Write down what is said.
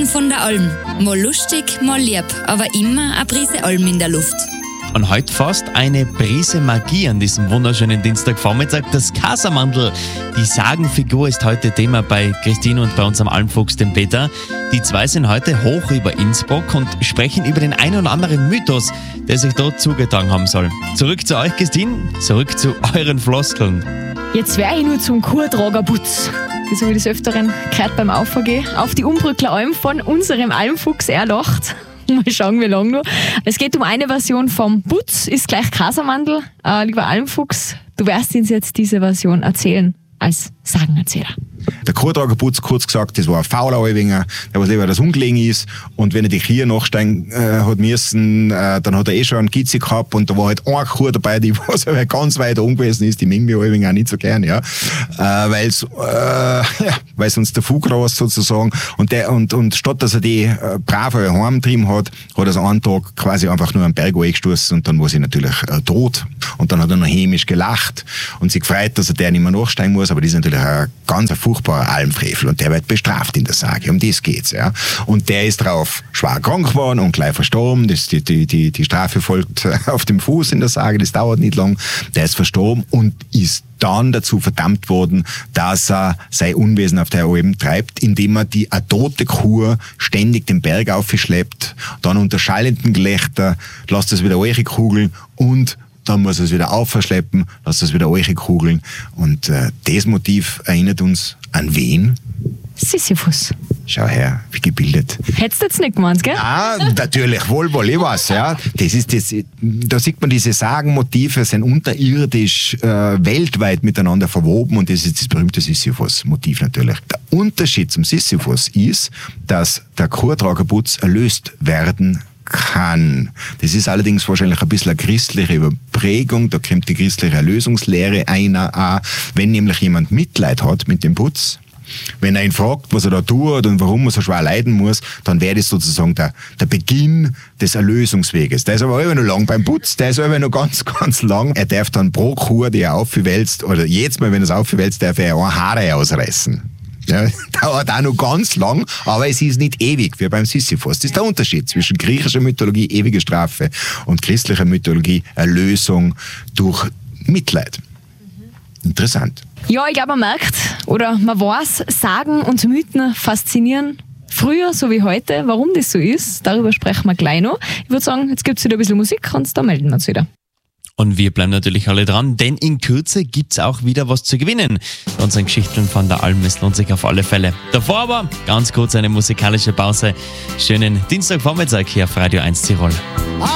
von der Alm. Mal lustig, mal lieb, aber immer eine Prise Alm in der Luft. Und heute fast eine Prise Magie an diesem wunderschönen Dienstagvormittag. Das Casamandl, die Sagenfigur, ist heute Thema bei Christine und bei unserem Almfuchs, dem Peter. Die zwei sind heute hoch über Innsbruck und sprechen über den einen oder anderen Mythos, der sich dort zugetragen haben soll. Zurück zu euch, Christine, zurück zu euren Floskeln. Jetzt wäre ich nur zum Kurtragerputz. Das habe ich des Öfteren gehört beim Aufgehen auf die Umbrückler Alm von unserem Almfuchs erlacht. Mal schauen, wie lange noch. Es geht um eine Version vom Putz, ist gleich Casamandl. Lieber Almfuchs, du wirst uns jetzt diese Version erzählen als Sagenerzähler. Der Kurtragerputz, kurz gesagt, das war ein fauler Alwinger, der was lieber das ungelegen ist. Und wenn er die Kier nachsteigen hat müssen, dann hat er schon einen Gitzi gehabt und da war halt eine Kur dabei, die was aber ganz weit oben gewesen ist, die mögen wir Alwinger auch nicht so gern, ja. Weil uns der Fug raus sozusagen. Und statt dass er die brav heimgetrieben hat, hat er so einen Tag quasi einfach nur einen Berg angestoßen und dann war sie natürlich tot. Und dann hat er noch hämisch gelacht und sich gefreut, dass er der nicht mehr nachsteigen muss, aber das ist natürlich ein ganz furchtbarer Almfrevel und der wird bestraft in der Sage, um das geht's, ja. Und der ist drauf schwer krank geworden und gleich verstorben, die Strafe folgt auf dem Fuß in der Sage, das dauert nicht lang, der ist verstorben und ist dann dazu verdammt worden, dass er sein Unwesen auf der Alm treibt, indem er die eine tote Kuh ständig den Berg aufschleppt, dann unter schallenden Gelächter lässt es wieder kugeln und dann muss er es wieder aufschleppen, lässt es wieder kugeln. Und das Motiv erinnert uns an wen? Sisyphus. Schau her, wie gebildet. Hättest du jetzt nicht gemeint, gell? Ah, natürlich, wohl, ich weiß, ja. Da sieht man, diese Sagenmotive sind unterirdisch weltweit miteinander verwoben und das ist das berühmte Sisyphus-Motiv natürlich. Der Unterschied zum Sisyphus ist, dass der Kurtragerputz erlöst werden kann. Das ist allerdings wahrscheinlich ein bisschen eine christliche Überprägung, da kommt die christliche Erlösungslehre einer, wenn nämlich jemand Mitleid hat mit dem Putz, wenn er ihn fragt, was er da tut und warum er so schwer leiden muss, dann wäre das sozusagen der Beginn des Erlösungsweges. Der ist aber immer noch lang beim Putz, der ist aber noch ganz, ganz lang. Er darf dann pro Kur, die er aufwälzt, oder jetzt mal, wenn er es aufwälzt, darf er ein Haare ausreißen. Ja, dauert auch noch ganz lang, aber es ist nicht ewig, wie beim Sisyphus. Das ist der Unterschied zwischen griechischer Mythologie, ewige Strafe, und christlicher Mythologie, Erlösung durch Mitleid. Interessant. Ja, ich glaube, man merkt, oder man weiß, Sagen und Mythen faszinieren früher so wie heute. Warum das so ist, darüber sprechen wir gleich noch. Ich würde sagen, jetzt gibt es wieder ein bisschen Musik und da melden wir uns wieder. Und wir bleiben natürlich alle dran, denn in Kürze gibt's auch wieder was zu gewinnen. Bei unseren Geschichten von der Alm, es lohnt sich auf alle Fälle. Davor aber ganz kurz eine musikalische Pause. Schönen Dienstagvormittag hier auf Radio 1 Tirol.